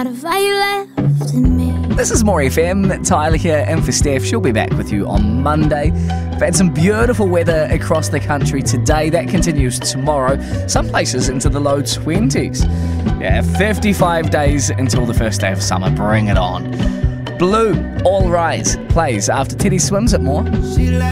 out of fire left in me. This is More FM. Tyler here, in for Steph. She'll be back with you on Monday. We've had some beautiful weather across the country today. That continues tomorrow. Some places into the low 20s. Yeah, 55 days until the first day of summer. Bring it on. Blue, All Rise, plays after Teddy Swims at More.